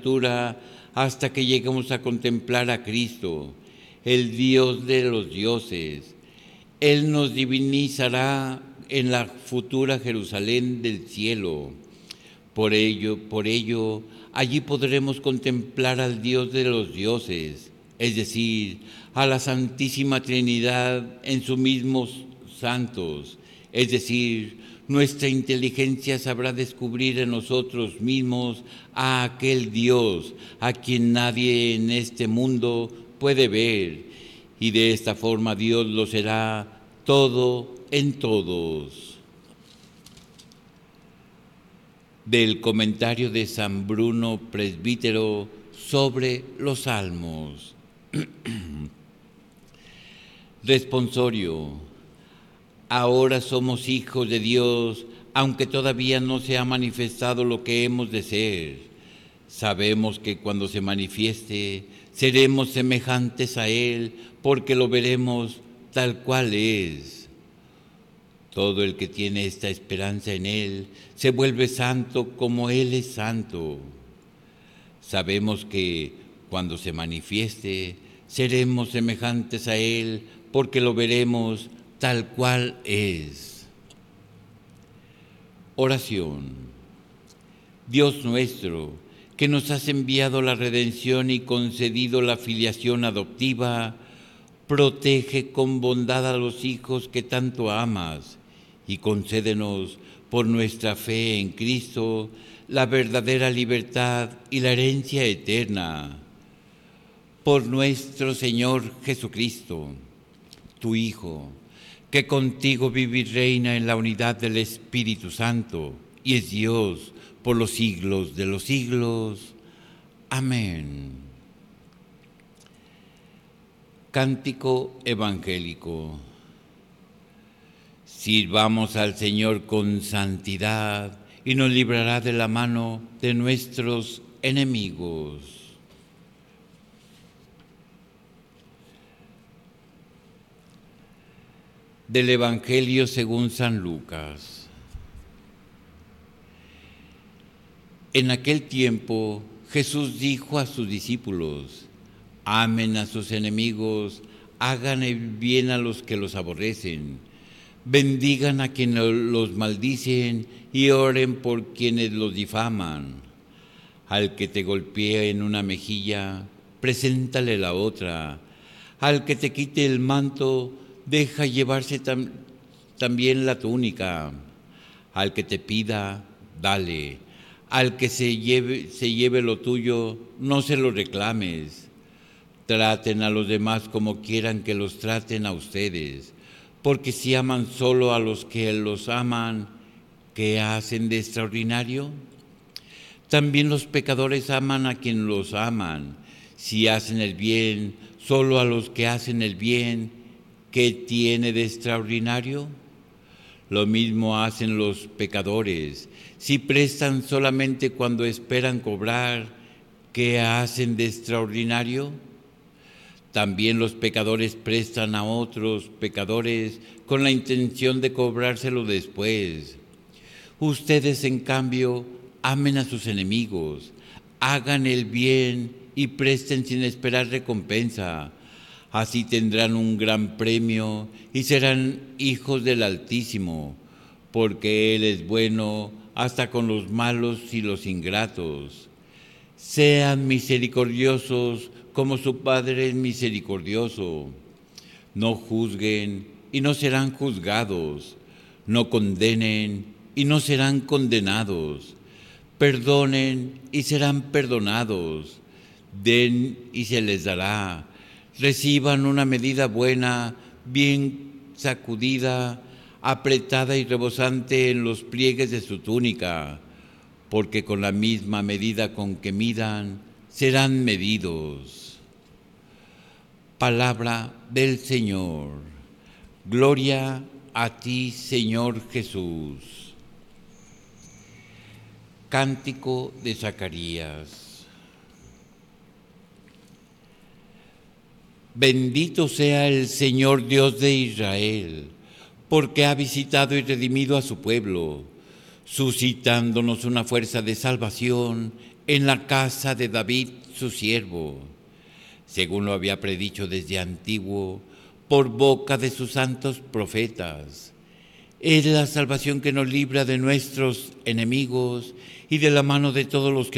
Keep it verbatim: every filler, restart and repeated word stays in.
futura hasta que lleguemos a contemplar a Cristo, el Dios de los dioses. Él nos divinizará en la futura Jerusalén del cielo. Por ello, por ello, allí podremos contemplar al Dios de los dioses, es decir, a la Santísima Trinidad en sus mismos santos, es decir, nuestra inteligencia sabrá descubrir en nosotros mismos a aquel Dios a quien nadie en este mundo puede ver, y de esta forma Dios lo será todo en todos. Del comentario de San Bruno Presbítero sobre los Salmos. Responsorio. Ahora somos hijos de Dios, aunque todavía no se ha manifestado lo que hemos de ser. Sabemos que cuando se manifieste, seremos semejantes a Él, porque lo veremos tal cual es. Todo el que tiene esta esperanza en Él se vuelve santo como Él es santo. Sabemos que cuando se manifieste, seremos semejantes a Él, porque lo veremos tal cual es. Oración. Dios nuestro, que nos has enviado la redención y concedido la filiación adoptiva, protege con bondad a los hijos que tanto amas y concédenos, por nuestra fe en Cristo, la verdadera libertad y la herencia eterna. Por nuestro Señor Jesucristo, tu Hijo, que contigo vive y reina en la unidad del Espíritu Santo y es Dios por los siglos de los siglos. Amén. Cántico evangélico. Sirvamos al Señor con santidad y nos librará de la mano de nuestros enemigos. Del Evangelio según San Lucas. En aquel tiempo Jesús dijo a sus discípulos: amen a sus enemigos, hagan el bien a los que los aborrecen, bendigan a quienes los maldicen y oren por quienes los difaman. Al que te golpea en una mejilla, preséntale la otra. Al que te quite el manto, deja llevarse tam- también la túnica. Al que te pida, dale. Al que se lleve, se lleve lo tuyo, no se lo reclames. Traten a los demás como quieran que los traten a ustedes, porque si aman solo a los que los aman, ¿qué hacen de extraordinario? También los pecadores aman a quien los aman. Si hacen el bien solo a los que hacen el bien, ¿qué tiene de extraordinario? Lo mismo hacen los pecadores. Si prestan solamente cuando esperan cobrar, ¿qué hacen de extraordinario? También los pecadores prestan a otros pecadores con la intención de cobrárselo después. Ustedes, en cambio, amen a sus enemigos, hagan el bien y presten sin esperar recompensa. Así tendrán un gran premio y serán hijos del Altísimo, porque Él es bueno hasta con los malos y los ingratos. Sean misericordiosos como su Padre es misericordioso. No juzguen y no serán juzgados. No condenen y no serán condenados. Perdonen y serán perdonados. Den y se les dará. Reciban una medida buena, bien sacudida, apretada y rebosante en los pliegues de su túnica, porque con la misma medida con que midan, serán medidos. Palabra del Señor. Gloria a ti, Señor Jesús. Cántico de Zacarías. Bendito sea el Señor Dios de Israel, porque ha visitado y redimido a su pueblo, suscitándonos una fuerza de salvación en la casa de David, su siervo, según lo había predicho desde antiguo, por boca de sus santos profetas. Es la salvación que nos libra de nuestros enemigos y de la mano de todos los que